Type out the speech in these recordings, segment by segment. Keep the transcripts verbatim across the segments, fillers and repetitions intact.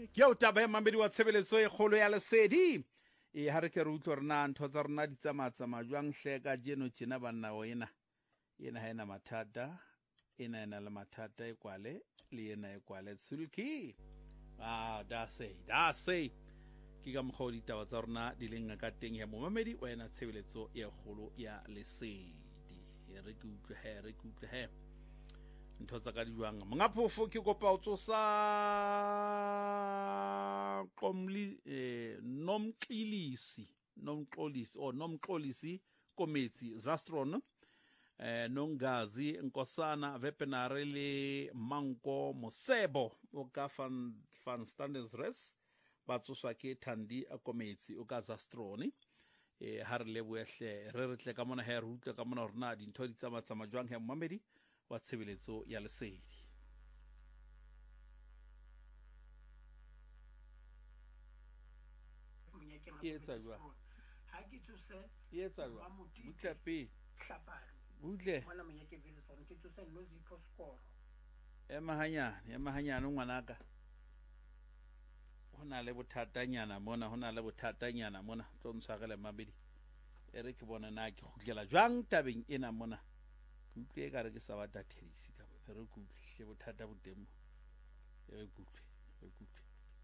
ke o taba ya mamedi wa tshebeletso e kgolo ya lesedi e ha re ke re utlwa rena ntho tsa rena di tsamatsamaya jwang hle ka jeno tjena banna o ena ena ha ena mathata ena ena le mathata e kwale le ena e kwale sulki ah da say da say ke ka mokgwa ditaba tsa rena di leng ka teng ya momamedi o ena tshebeletso e kgolo ya lesedi e re ke utlwe he re ke utlwe he ntho tsa ka di jwang monga phofo ke kopa o tsosa qomli eh nomxilisi nomxolisi o nomxolisi kometsi zastron eh nongazi nkosana vepenare le manko mosebo o ka van van standesres ba tsosa ke thandi a kometsi o ka zastroni eh ha re leboehle re re tle ka mona he re utlwe ka mona rena dintho di tsamatsama jwang he mmamedi wa tshebeletso ya lesedi etsa jwa ha ke tsose etsa jwa butla pe hlapalo butle mona monyake business phone ke tsose no zipho score e mahanyana e mahanyana ngwanaka hona le bothatanyana mona hona le bothatanyana mona tlo ntshwarele mabedi e re ke bona na ke khutlela jwang tabeng ena mona kutle ka re ke sa ba dathedisi ka re kutle bothata bodemo e kutle e kutle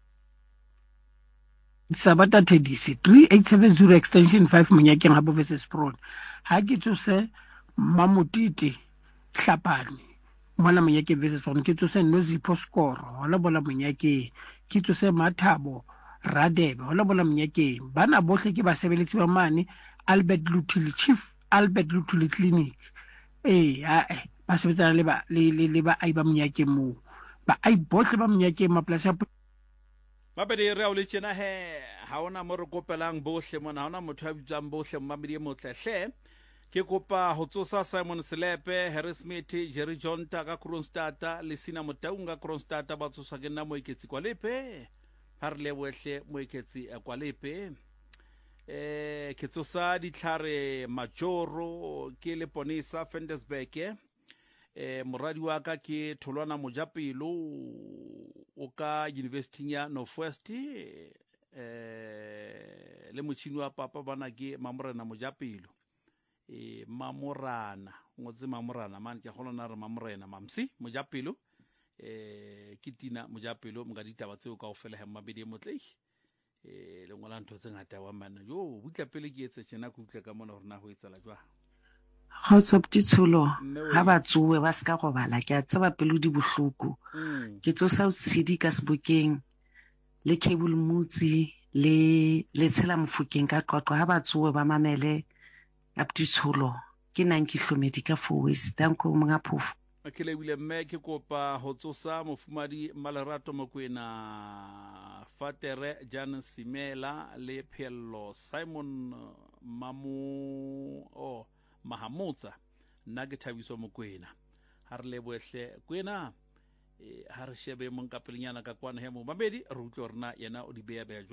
Sabata Tedisi three eight seven zero extension five monyakeng habo versus Prone ha ke tsose mamutiti hlapane mona monyake versus Prone ke tsose no zipho score hola bola monyake ke tsose mathabo radebe hola bola monyake bana bohle ke basebeletsi ba mane Albert Luthuli Chief Albert Luthuli Clinic eh a ba sebetsana le ba le ba ai ba monyake mo ba ai bohle ba monyake maplasa mabedi re o le tjena he ha ona mo re kopelang bohle mona ha ona motho a bitsang bohle mmamedi e motlehle ke kopa ho tsosa Simon Selepe Harry Smith Jerry Jonta ka Kronstadta le Sina Motaunga Kronstadta ba tsosa ke nna mo iketsi kwa lepe ha re le bohle mo iketsi kwa lepe eh ke tsosa ditlhare majoro ke le Ponisa Fendesberg eh moradi wa ka ke Tholwana Mojapelo o ka University ya Northwest eh le motšhini wa papa bana ke Mamorana Mojapelo eh Mamorana ngotse Mamorana man ke golona re Mamorena mamsi Mojapelo eh ke Tina Mojapelo mga ditaba tseo ka ofela ha mabedi e motlei eh le ngola ntho tse ngata wa mana yo butla pele ke etse tsena ku utla ka mona rena ho etsala jwa Hotsop ditsholo ha ba tsuwe ba ska go bala ke a tseba pelo di bohloko ke tsosa o tshidi ka sebokeng le cable mutsi le le tshela mofukeng ka qoqo ha ba tsuwe ba mamele abditsholo ke nang ke hlomedi ka for west danko mga phofu akile bile mme ke kopa ho tsosa mofumadi Malerato Mokoena Fatere Jan Simela le Phello Simon Mamu o Mahamutsa nna ke Thabiso Mokoena ha re lebohle kwena e ha re shebe mon kapelinyana ka kwana he mo mabedi re utlwe rena yena o di beya beya